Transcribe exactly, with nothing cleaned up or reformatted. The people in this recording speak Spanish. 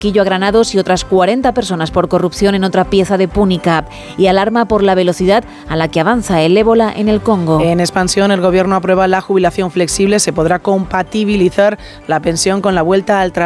Quillo a Granados y otras cuarenta personas por corrupción en otra pieza de Punicap, y alarma por la velocidad a la que avanza el ébola en el Congo. En expansión, el Gobierno aprueba la jubilación flexible. Se podrá compatibilizar la pensión con la vuelta al trabajo.